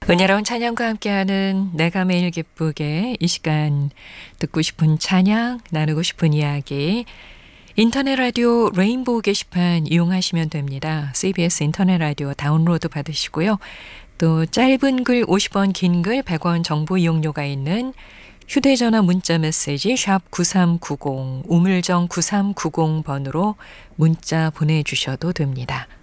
은혜로운 찬양과 함께하는 내가 매일 기쁘게 이 시간 듣고 싶은 찬양, 나누고 싶은 이야기 인터넷 라디오 레인보우 게시판 이용하시면 됩니다. CBS 인터넷 라디오 다운로드 받으시고요. 또 짧은 글 50원, 긴 글 100원 정보 이용료가 있는 휴대전화 문자 메시지 샵 9390 우물정 9390번으로 문자 보내주셔도 됩니다.